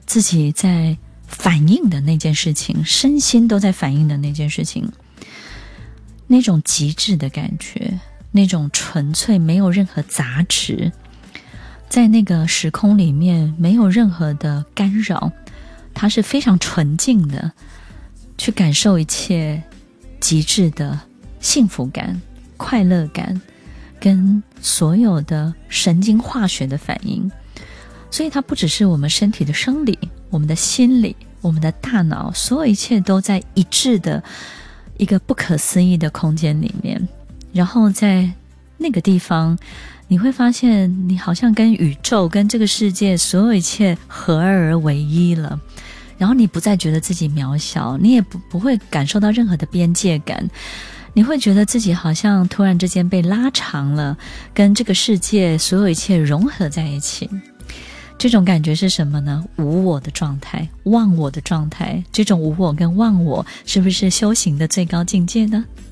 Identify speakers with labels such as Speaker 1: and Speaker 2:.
Speaker 1: 自己在反应的那件事情，身心都在反应的那件事情，那种极致的感觉，那种纯粹没有任何杂质，在那个时空里面没有任何的干扰，它是非常纯净的，去感受一切极致的幸福感、快乐感跟所有的神经化学的反应。所以它不只是我们身体的生理，我们的心理，我们的大脑，所有一切都在一致的一个不可思议的空间里面。然后在那个地方，你会发现你好像跟宇宙跟这个世界所有一切合二为一了，然后你不再觉得自己渺小，你也不会感受到任何的边界感，你会觉得自己好像突然之间被拉长了，跟这个世界所有一切融合在一起。这种感觉是什么呢？无我的状态，忘我的状态。这种无我跟忘我，是不是修行的最高境界呢？